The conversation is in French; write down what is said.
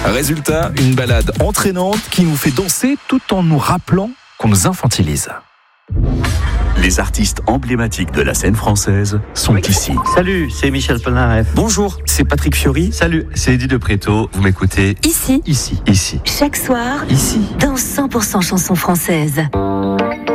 Résultat, une balade entraînante qui nous fait danser tout en nous rappelant qu'on nous infantilise. Les artistes emblématiques de la scène française sont ici. Salut, c'est Michel Polnareff. Bonjour, c'est Patrick Fiori. Salut, c'est Eddie de Préto. Vous m'écoutez Ici. Ici. Chaque soir. Ici. Dans 100% chansons françaises.